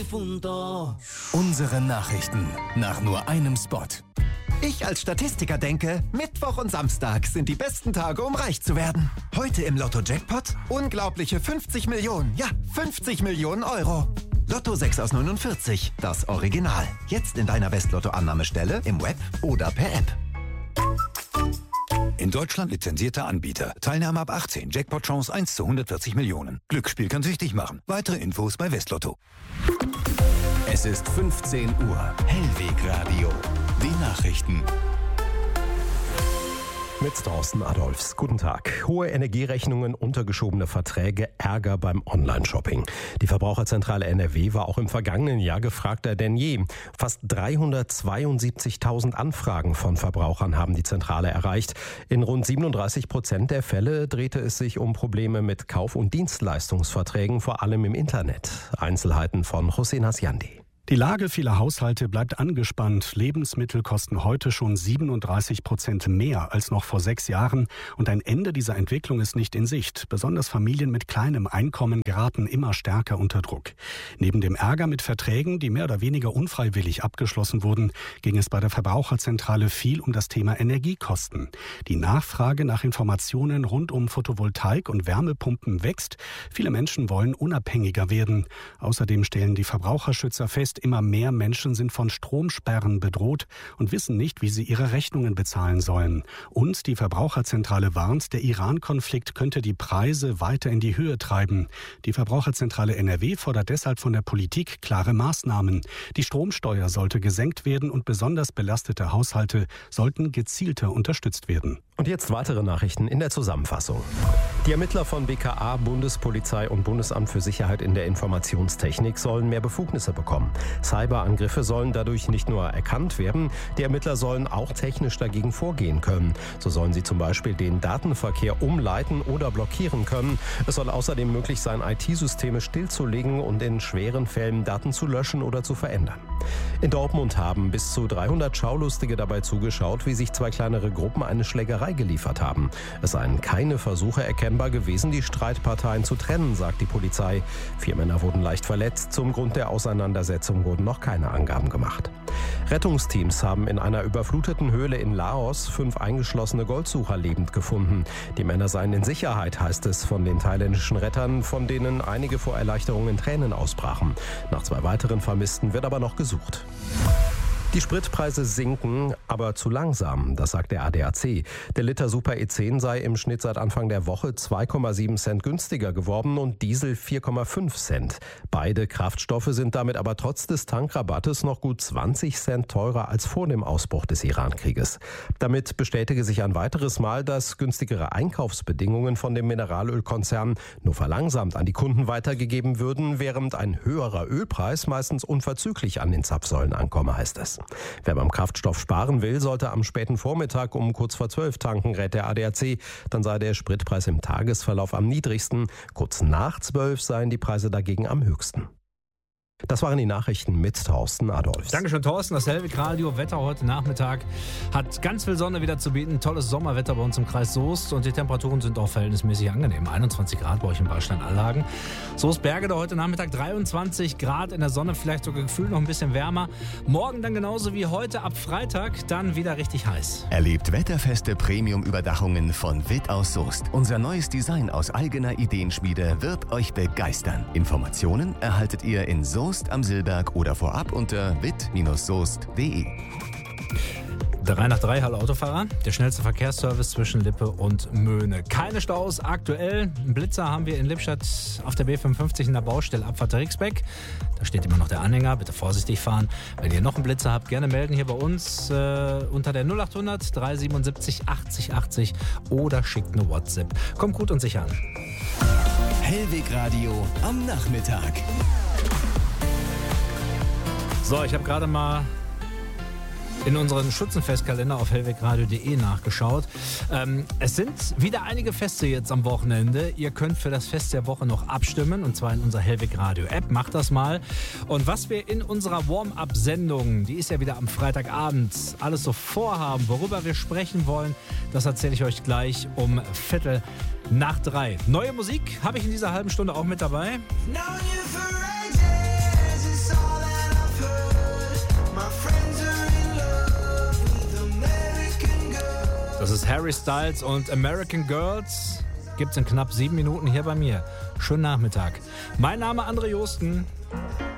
difunto. Unsere Nachrichten nach nur einem Spot. Ich als Statistiker denke, Mittwoch und Samstag sind die besten Tage, um reich zu werden. Heute im Lotto-Jackpot unglaubliche 50 Millionen, ja 50 Millionen Euro. Lotto 6 aus 49, das Original. Jetzt in deiner West-Lotto-Annahmestelle, im Web oder per App. In Deutschland lizenzierter Anbieter. Teilnahme ab 18. Jackpot-Chance 1 zu 140 Millionen. Glücksspiel kann süchtig machen. Weitere Infos bei Westlotto. Es ist 15 Uhr. Hellwegradio. Die Nachrichten. Mit Thorsten Adolfs. Guten Tag. Hohe Energierechnungen, untergeschobene Verträge, Ärger beim Online-Shopping. Die Verbraucherzentrale NRW war auch im vergangenen Jahr gefragter denn je. Fast 372.000 Anfragen von Verbrauchern haben die Zentrale erreicht. In rund 37% der Fälle drehte es sich um Probleme mit Kauf- und Dienstleistungsverträgen, vor allem im Internet. Einzelheiten von Hossein Hasyandi. Die Lage vieler Haushalte bleibt angespannt. Lebensmittel kosten heute schon 37% mehr als noch vor 6 Jahren. Und ein Ende dieser Entwicklung ist nicht in Sicht. Besonders Familien mit kleinem Einkommen geraten immer stärker unter Druck. Neben dem Ärger mit Verträgen, die mehr oder weniger unfreiwillig abgeschlossen wurden, ging es bei der Verbraucherzentrale viel um das Thema Energiekosten. Die Nachfrage nach Informationen rund um Photovoltaik und Wärmepumpen wächst. Viele Menschen wollen unabhängiger werden. Außerdem stellen die Verbraucherschützer fest, immer mehr Menschen sind von Stromsperren bedroht und wissen nicht, wie sie ihre Rechnungen bezahlen sollen. Und die Verbraucherzentrale warnt, der Iran-Konflikt könnte die Preise weiter in die Höhe treiben. Die Verbraucherzentrale NRW fordert deshalb von der Politik klare Maßnahmen. Die Stromsteuer sollte gesenkt werden und besonders belastete Haushalte sollten gezielter unterstützt werden. Und jetzt weitere Nachrichten in der Zusammenfassung. Die Ermittler von BKA, Bundespolizei und Bundesamt für Sicherheit in der Informationstechnik sollen mehr Befugnisse bekommen. Cyberangriffe sollen dadurch nicht nur erkannt werden, die Ermittler sollen auch technisch dagegen vorgehen können. So sollen sie zum Beispiel den Datenverkehr umleiten oder blockieren können. Es soll außerdem möglich sein, IT-Systeme stillzulegen und in schweren Fällen Daten zu löschen oder zu verändern. In Dortmund haben bis zu 300 Schaulustige dabei zugeschaut, wie sich 2 kleinere Gruppen eine Schlägerei geliefert haben. Es seien keine Versuche erkennbar gewesen, die Streitparteien zu trennen, sagt die Polizei. 4 Männer wurden leicht verletzt. Zum Grund der Auseinandersetzung wurden noch keine Angaben gemacht. Rettungsteams haben in einer überfluteten Höhle in Laos 5 eingeschlossene Goldsucher lebend gefunden. Die Männer seien in Sicherheit, heißt es von den thailändischen Rettern, von denen einige vor Erleichterung in Tränen ausbrachen. Nach 2 weiteren Vermissten wird aber noch gesucht. Die Spritpreise sinken, aber zu langsam, das sagt der ADAC. Der Liter Super E10 sei im Schnitt seit Anfang der Woche 2,7 Cent günstiger geworden und Diesel 4,5 Cent. Beide Kraftstoffe sind damit aber trotz des Tankrabattes noch gut 20 Cent teurer als vor dem Ausbruch des Iran-Krieges. Damit bestätige sich ein weiteres Mal, dass günstigere Einkaufsbedingungen von dem Mineralölkonzern nur verlangsamt an die Kunden weitergegeben würden, während ein höherer Ölpreis meistens unverzüglich an den Zapfsäulen ankomme, heißt es. Wer beim Kraftstoff sparen will, sollte am späten Vormittag um kurz vor 12 tanken, rät der ADAC. Dann sei der Spritpreis im Tagesverlauf am niedrigsten. Kurz nach 12 seien die Preise dagegen am höchsten. Das waren die Nachrichten mit Thorsten Adolfs. Dankeschön, Thorsten. Das Hellwegradio. Wetter heute Nachmittag hat ganz viel Sonne wieder zu bieten. Tolles Sommerwetter bei uns im Kreis Soest und die Temperaturen sind auch verhältnismäßig angenehm. 21 Grad bei euch im Baustein Allhagen. Soest-Bergede heute Nachmittag 23 Grad in der Sonne, vielleicht sogar gefühlt noch ein bisschen wärmer. Morgen dann genauso wie heute ab Freitag dann wieder richtig heiß. Erlebt wetterfeste Premium-Überdachungen von Witt aus Soest. Unser neues Design aus eigener Ideenschmiede wird euch begeistern. Informationen erhaltet ihr in Soest am Silberg oder vorab unter witt-soest.de. 3 nach 3, hallo Autofahrer. Der schnellste Verkehrsservice zwischen Lippe und Möhne. Keine Staus aktuell. Einen Blitzer haben wir in Lippstadt auf der B55 in der Baustelle Abfahrt Rixbeck. Da steht immer noch der Anhänger. Bitte vorsichtig fahren. Wenn ihr noch einen Blitzer habt, gerne melden hier bei uns unter der 0800 377 80 80 oder schickt eine WhatsApp. Kommt gut und sicher an. Hellwegradio am Nachmittag. So, ich habe gerade mal in unseren Schützenfestkalender auf hellwegradio.de nachgeschaut. Es sind wieder einige Feste jetzt am Wochenende. Ihr könnt für das Fest der Woche noch abstimmen, und zwar in unserer Hellwegradio-App. Macht das mal. Und was wir in unserer Warm-Up-Sendung, die ist ja wieder am Freitagabend, alles so vorhaben, worüber wir sprechen wollen, das erzähle ich euch gleich um 2:15. Neue Musik habe ich in dieser halben Stunde auch mit dabei. Known you for ages, it's all Harry Styles und American Girls gibt's in knapp 7 Minuten hier bei mir. Schönen Nachmittag. Mein Name André Josten.